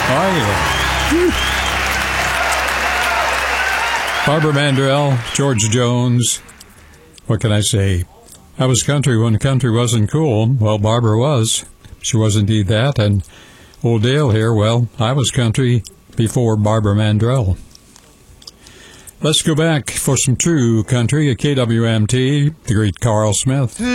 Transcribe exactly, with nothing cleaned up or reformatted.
Oh, yeah. Barbara Mandrell, George Jones. What can I say? I was country when country wasn't cool. Well, Barbara was. She was indeed that. And old Dale here, well, I was country before Barbara Mandrell. Let's go back for some true country at K W M T, the great Carl Smith.